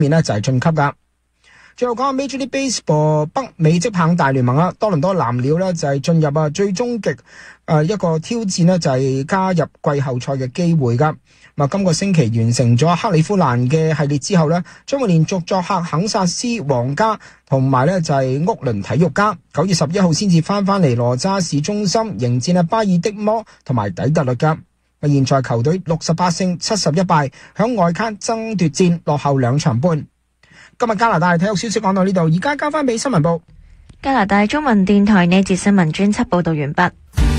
面呢就係晉級噶。最後講下 Major League Baseball 北美職棒大聯盟啦，多倫多藍鳥呢就係進入最終極一個挑戰呢就係加入季後賽嘅機會噶。今個星期完成咗克里夫蘭嘅系列之後呢，將會連續作客肯薩斯皇家同埋呢就係屋倫體育家。9月11號先至翻嚟羅渣士中心迎戰巴爾的摩同埋底特律噶。現在球隊68勝71敗，響外卡爭奪戰落後2場半。今日加拿大體育消息講到呢度，而家交翻俾新聞部。 加拿大中文電台呢節新聞專輯報道完畢。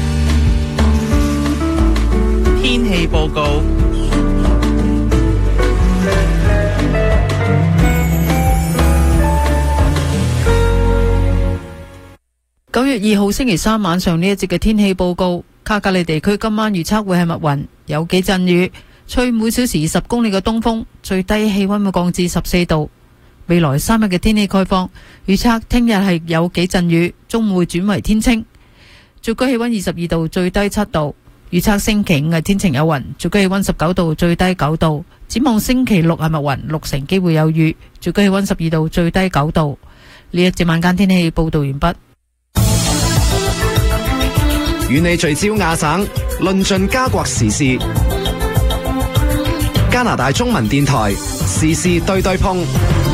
天氣報告。9月2號星期三晚上呢一節嘅天氣報告，卡加利地區今晚預測會係密雲，有幾陣雨，吹每小時20公里嘅東風，最低氣溫會降至14度。未來3日嘅天氣概況，預測聽日係有幾陣雨，中午會轉為天晴，最高氣溫22度，最低7度。預測星期5係天晴有雲，最高氣溫19度，最低9度。展望星期6係密雲，6成機會有雨，最高氣溫12度，最低9度。呢一節晚間天氣報道完畢。 與你聚焦亞省，論盡加國時事。加拿大中文電台時事對對碰。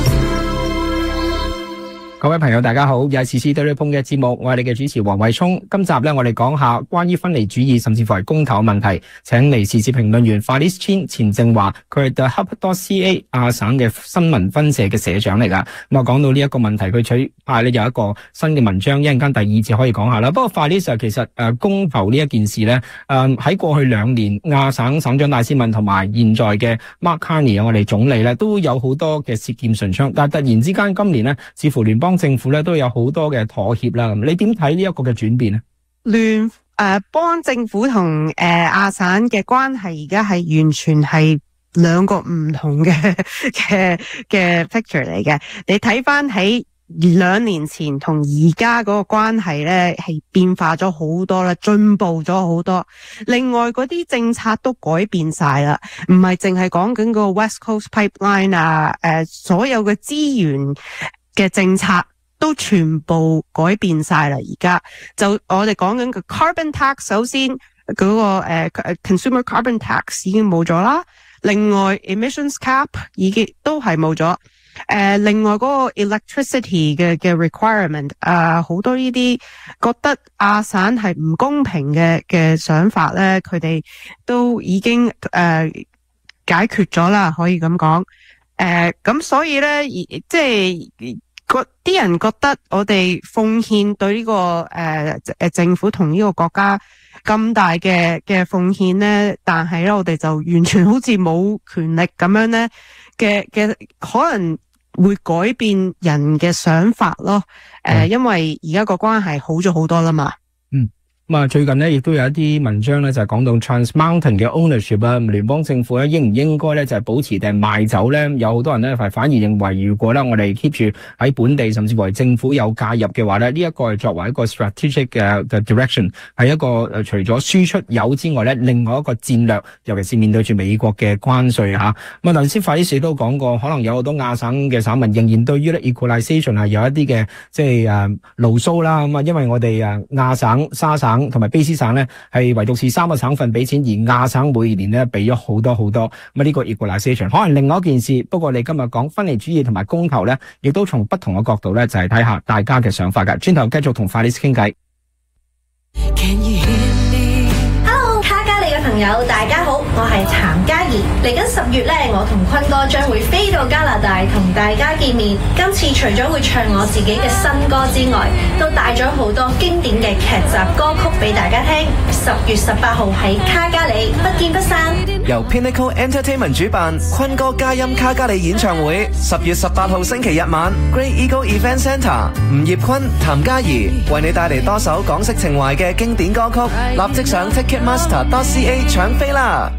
各位朋友大家好，又係時事對對碰嘅節目，我係你嘅主持黃偉聰。今集呢，我哋講下關於分離主義甚至乎係公投問題，請嚟時事評論員 Felice Chin 錢正華，佢係 The Hub.ca 亞省嘅新聞分社嘅社長嚟噶。咁講到呢一個問題，佢取派呢有一個新嘅文章，一陣間第二節可以講下啦。不過 Felice 其實公投呢一件事呢，喺過去2年亞省省長戴斯敏同埋現在嘅 Mark Carney 我哋總理呢都有好多嘅舌劍唇槍，但係突然之間今年呢，似乎聯邦政府咧都有好多嘅妥協啦，咁你點睇呢一個嘅轉變呢？ 聯邦政府同亞省嘅關係而家係完全係兩個唔同嘅 picture 嚟嘅。你睇翻喺2年前同而家嗰個關係咧係變化咗好多啦，進步咗好多。另外嗰啲政策都改變晒啦，唔係淨係講緊個 West Coast Pipeline 所有嘅資源嘅政策都全部改變晒啦！而家就我哋講緊個 carbon tax， 首先嗰個consumer carbon tax 已經冇咗啦。另外 emissions cap 已經都係冇咗。另外嗰個 electricity 嘅 requirement， 好多呢啲覺得亞省係唔公平嘅想法咧，佢哋都已經解決咗啦，可以咁講。咁所以咧，即係啲人覺得我哋奉獻對呢個政府同呢個國家咁大嘅奉獻咧，但係咧我哋就完全好似冇權力咁樣咧嘅可能會改變人嘅想法咯。因為而家個關係好咗好多啦嘛。 最近呢亦都有一啲文章咧，就係講到 Trans Mountain 嘅 ownership 啊，聯邦政府咧應唔應該咧就係保持定賣走咧？有好多人咧反而認為，如果咧我哋 keep 住喺本地，甚至乎政府有介入嘅話咧，呢一個係作為一個 strategic 嘅 direction， 係一個除咗輸出油之外咧，另外一個戰略，尤其是面對住美國嘅關稅嚇。咁頭先Felice都講過，可能有好多亞省嘅省民仍然對於咧 equalization 係有一啲嘅即係牢騷啦。咁因為我哋亞省、沙省同埋卑斯省咧，係唯獨是3個省份俾錢，而亞省每年咧俾咗好多好多。咁呢個 equalization 可能另外一件事。不過你今日講分離主義同埋公投咧，亦都從不同嘅角度咧，就係睇下大家嘅想法㗎。轉頭繼續同Felice傾偈。 Hello， 卡加里嘅朋友，大家好，我係譚嘉怡。嚟緊10月咧，我同坤哥將會飛到加拿大同大家見面。今次除咗會唱我自己嘅新歌之外，都帶咗好多經典嘅劇集歌曲俾大家聽。10月18號喺卡加里，不見不散。 由 Pinnacle Entertainment 主辦，坤哥嘉音卡加里演唱會，10月18號星期日晚 Great Eagle Event Centre， 吳業坤、譚嘉怡為你帶嚟多首港式情懷嘅經典歌曲，立即上 Ticketmaster.ca 搶飛啦！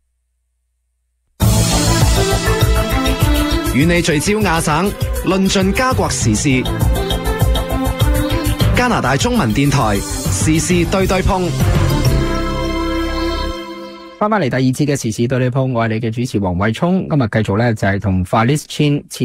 與你聚焦亞省，論盡加國時事。加拿大中文電台時事對對碰。 翻嚟第二節嘅時事對對碰，我係你嘅主持黃偉聰。今日繼續咧就係同Felice Chin